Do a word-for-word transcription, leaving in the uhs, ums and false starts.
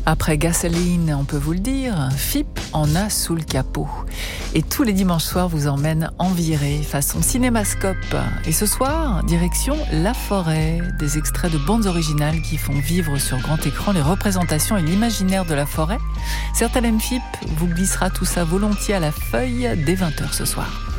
Après Gasoline, on peut vous le dire, F I P en a sous le capot. Et tous les dimanches soirs vous emmène en virée, façon cinémascope. Et ce soir, direction La Forêt, des extraits de bandes originales qui font vivre sur grand écran les représentations et l'imaginaire de la forêt. Certains F I P vous glissera tout ça volontiers à la feuille dès vingt heures ce soir.